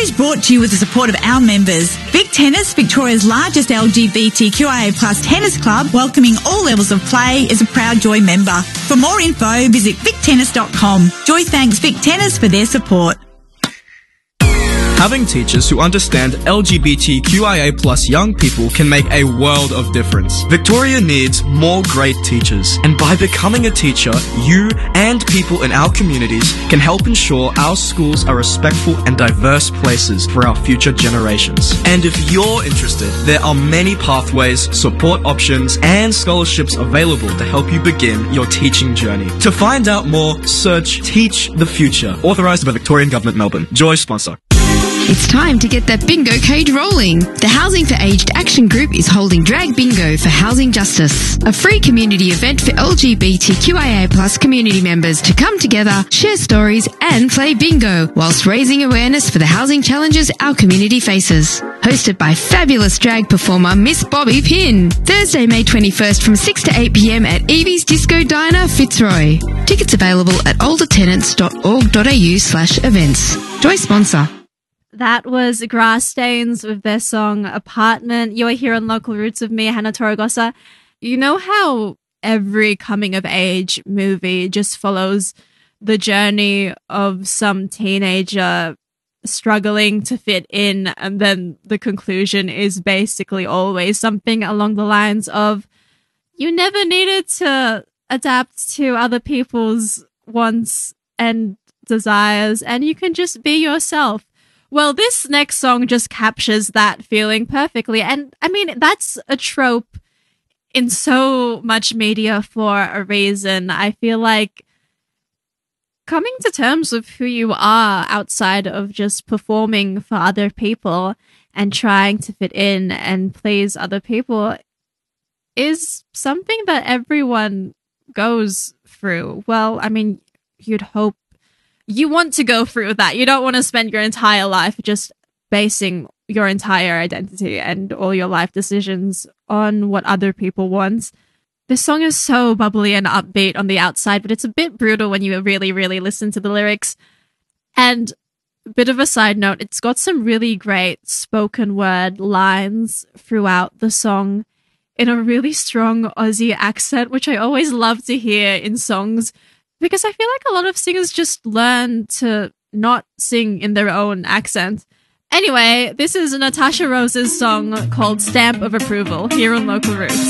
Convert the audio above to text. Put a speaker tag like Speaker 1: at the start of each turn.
Speaker 1: is brought to you with the support of our members. Vic Tennis, Victoria's largest LGBTQIA plus tennis club, welcoming all levels of play, is a proud Joy member. For more info, visit victennis.com. Joy thanks Vic Tennis for their support.
Speaker 2: Having teachers who understand LGBTQIA plus young people can make a world of difference. Victoria needs more great teachers, and by becoming a teacher, you and people in our communities can help ensure our schools are respectful and diverse places for our future generations. And if you're interested, there are many pathways, support options, and scholarships available to help you begin your teaching journey. To find out more, search Teach the Future, authorised by Victorian Government Melbourne. Joy sponsor.
Speaker 3: It's time to get that bingo cage rolling. The Housing for Aged Action Group is holding Drag Bingo for Housing Justice, a free community event for LGBTQIA plus community members to come together, share stories and play bingo whilst raising awareness for the housing challenges our community faces. Hosted by fabulous drag performer Miss Bobby Pinn. Thursday, May 21st from 6 to 8 p.m. at Evie's Disco Diner, Fitzroy. Tickets available at oldertenants.org.au/events. Joy sponsor.
Speaker 4: That was Grass Stains with their song Apartment. You are here on Local Roots with me, Hannah Torregosa. You know how every coming-of-age movie just follows the journey of some teenager struggling to fit in, and then the conclusion is basically always something along the lines of, you never needed to adapt to other people's wants and desires, and you can just be yourself. Well, this next song just captures that feeling perfectly. And I mean, that's a trope in so much media for a reason. I feel like coming to terms with who you are outside of just performing for other people and trying to fit in and please other people is something that everyone goes through. Well, I mean, you'd hope you want to go through that. You don't want to spend your entire life just basing your entire identity and all your life decisions on what other people want. This song is so bubbly and upbeat on the outside, but it's a bit brutal when you really, really listen to the lyrics. And a bit of a side note, it's got some really great spoken word lines throughout the song in a really strong Aussie accent, which I always love to hear in songs, because I feel like a lot of singers just learn to not sing in their own accent. Anyway, this is Natasha Rose's song called Stamp of Approval here on Local Roots.